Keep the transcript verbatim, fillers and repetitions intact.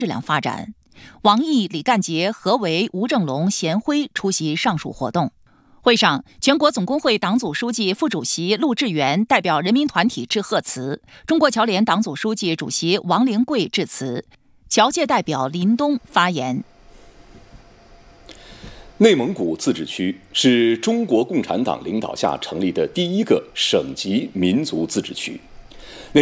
质量发展。王毅、李干杰、何为、吴正龙、贤辉出席上述活动。会上，全国总工会党组书记、副主席陆志源代表人民团体致贺词，中国侨联党组书记、主席王灵桂致辞，侨界代表林东发言。 内蒙古自治区是中国共产党领导下成立的第一个省级民族自治区。